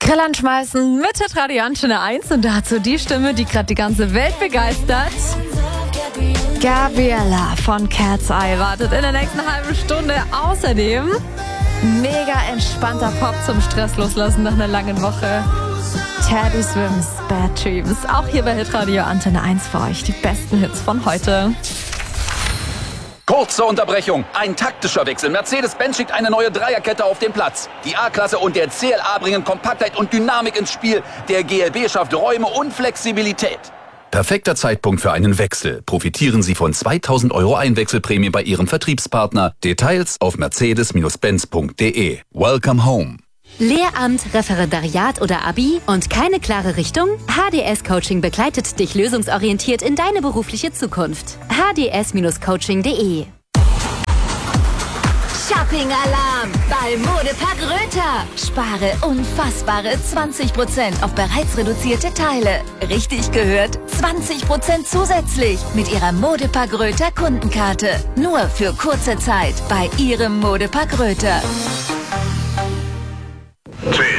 Grill anschmeißen mit Hitradio Antenne 1 und dazu die Stimme, die gerade die ganze Welt begeistert. Gabriella von Cat's Eye wartet in der nächsten halben Stunde. Außerdem mega entspannter Pop zum Stress loslassen nach einer langen Woche. Teddy Swims, Bad Dreams. Auch hier bei Hitradio Antenne 1 für euch die besten Hits von heute. Kurze Unterbrechung, ein taktischer Wechsel. Mercedes-Benz schickt eine neue Dreierkette auf den Platz. Die A-Klasse und der CLA bringen Kompaktheit und Dynamik ins Spiel. Der GLB schafft Räume und Flexibilität. Perfekter Zeitpunkt für einen Wechsel. Profitieren Sie von 2.000 € Einwechselprämie bei Ihrem Vertriebspartner. Details auf mercedes-benz.de. Welcome home. Lehramt, Referendariat oder Abi und keine klare Richtung? HDS Coaching begleitet dich lösungsorientiert in deine berufliche Zukunft. hds-coaching.de. Shopping-Alarm bei Modepark Röther. Spare unfassbare 20% auf bereits reduzierte Teile. Richtig gehört, 20% zusätzlich mit Ihrer Modepark Röther Kundenkarte. Nur für kurze Zeit bei Ihrem Modepark Röther. 10, 9, 8.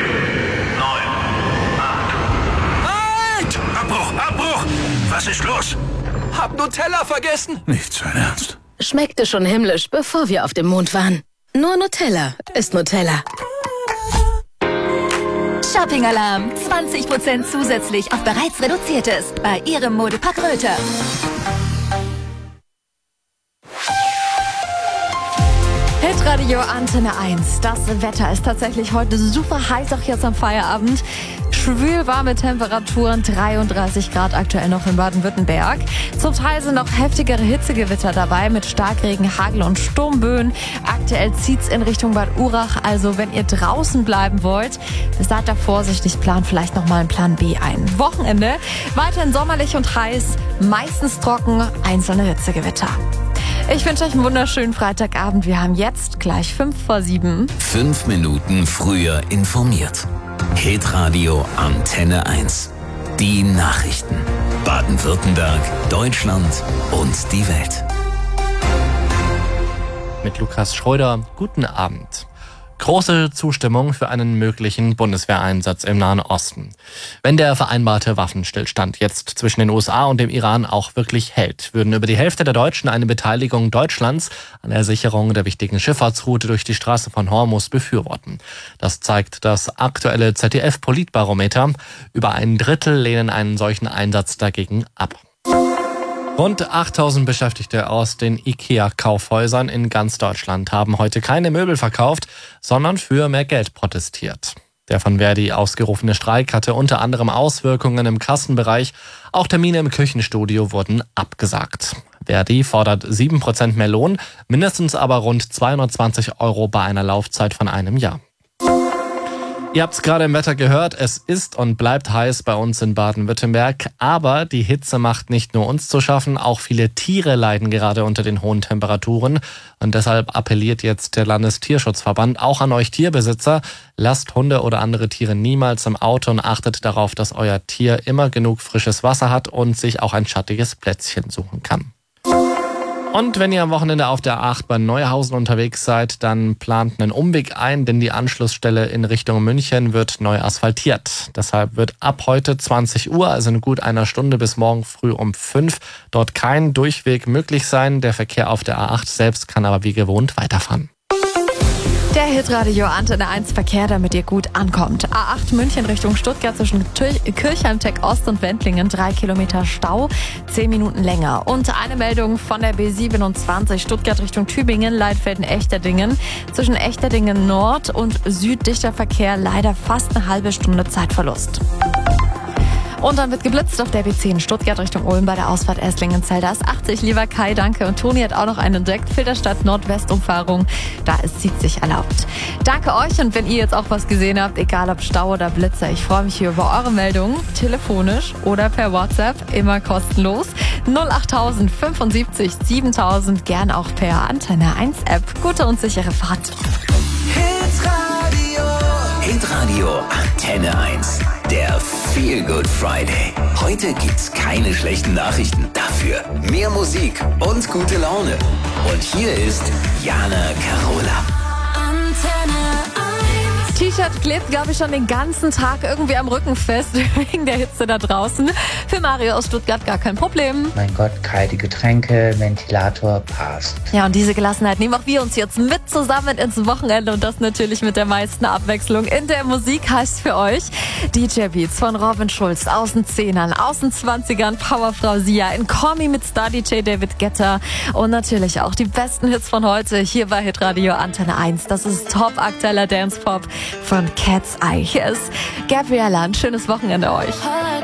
Halt! Abbruch! Was ist los? Hab Nutella vergessen. Nicht sein Ernst. Schmeckte schon himmlisch, bevor wir auf dem Mond waren. Nur Nutella ist Nutella. Shopping-Alarm. 20% zusätzlich auf bereits reduziertes bei Ihrem Modepark Röther. Hitradio Antenne 1. Das Wetter ist tatsächlich heute super heiß, auch jetzt am Feierabend. Schwül warme Temperaturen, 33 Grad aktuell noch in Baden-Württemberg. Zum Teil sind auch heftigere Hitzegewitter dabei mit Starkregen, Hagel und Sturmböen. Aktuell zieht's in Richtung Bad Urach, also wenn ihr draußen bleiben wollt, seid da vorsichtig, plant vielleicht nochmal einen Plan B ein. Wochenende weiterhin sommerlich und heiß, meistens trocken, einzelne Hitzegewitter. Ich wünsche euch einen wunderschönen Freitagabend. Wir haben jetzt gleich 6:55. 5 Minuten früher informiert. Hitradio Antenne 1. Die Nachrichten. Baden-Württemberg, Deutschland und die Welt. Mit Lukas Schröder, guten Abend. Große Zustimmung für einen möglichen Bundeswehreinsatz im Nahen Osten. Wenn der vereinbarte Waffenstillstand jetzt zwischen den USA und dem Iran auch wirklich hält, würden über die Hälfte der Deutschen eine Beteiligung Deutschlands an der Sicherung der wichtigen Schifffahrtsroute durch die Straße von Hormuz befürworten. Das zeigt das aktuelle ZDF-Politbarometer. Über ein Drittel lehnen einen solchen Einsatz dagegen ab. Rund 8.000 Beschäftigte aus den IKEA-Kaufhäusern in ganz Deutschland haben heute keine Möbel verkauft, sondern für mehr Geld protestiert. Der von Verdi ausgerufene Streik hatte unter anderem Auswirkungen im Kassenbereich. Auch Termine im Küchenstudio wurden abgesagt. Verdi fordert 7% mehr Lohn, mindestens aber rund 220 € bei einer Laufzeit von einem Jahr. Ihr habt es gerade im Wetter gehört, es ist und bleibt heiß bei uns in Baden-Württemberg, aber die Hitze macht nicht nur uns zu schaffen, auch viele Tiere leiden gerade unter den hohen Temperaturen und deshalb appelliert jetzt der Landestierschutzverband auch an euch Tierbesitzer, lasst Hunde oder andere Tiere niemals im Auto und achtet darauf, dass euer Tier immer genug frisches Wasser hat und sich auch ein schattiges Plätzchen suchen kann. Und wenn ihr am Wochenende auf der A8 bei Neuhausen unterwegs seid, dann plant einen Umweg ein, denn die Anschlussstelle in Richtung München wird neu asphaltiert. Deshalb wird ab heute 20 Uhr, also in gut einer Stunde bis morgen früh um 5, dort kein Durchweg möglich sein. Der Verkehr auf der A8 selbst kann aber wie gewohnt weiterfahren. Der Hitradio Antenne 1 Verkehr, damit ihr gut ankommt. A8 München Richtung Stuttgart zwischen Kirchheim-Tech Ost und Wendlingen, 3 Kilometer Stau, 10 Minuten länger. Und eine Meldung von der B27 Stuttgart Richtung Tübingen, Leitfelden-Echterdingen. Zwischen Echterdingen Nord und Süd dichter Verkehr, leider fast eine halbe Stunde Zeitverlust. Und dann wird geblitzt auf der B10 Stuttgart Richtung Ulm bei der Ausfahrt Esslingen-Zell. Da ist 80. Lieber Kai, danke. Und Toni hat auch noch einen entdeckt. Filderstadt Nordwestumfahrung. Da ist Sieg sich erlaubt. Danke euch und wenn ihr jetzt auch was gesehen habt, egal ob Stau oder Blitzer, ich freue mich hier über eure Meldungen. Telefonisch oder per WhatsApp. Immer kostenlos. 08000 75 7000. Gern auch per Antenne 1 App. Gute und sichere Fahrt. Hitradio Antenne 1. Der Feel Good Friday. Heute gibt's keine schlechten Nachrichten. Dafür mehr Musik und gute Laune. Und hier ist Jana Carola. Antenne 1. T-Shirt klebt, glaube ich, schon den ganzen Tag irgendwie am Rücken fest, wegen der Hitze da draußen. Für Mario aus Stuttgart gar kein Problem. Mein Gott, kalte Getränke, Ventilator, passt. Ja, und diese Gelassenheit nehmen auch wir uns jetzt mit zusammen ins Wochenende und das natürlich mit der meisten Abwechslung in der Musik heißt für euch DJ Beats von Robin Schulz aus den 10ern, aus den 20ern, Powerfrau Sia, in Call Me mit Star DJ David Guetta und natürlich auch die besten Hits von heute hier bei Hitradio Antenne 1. Das ist top aktueller Dance Pop von Cat's Eye. Hier ist Gabriella. Ein schönes Wochenende euch.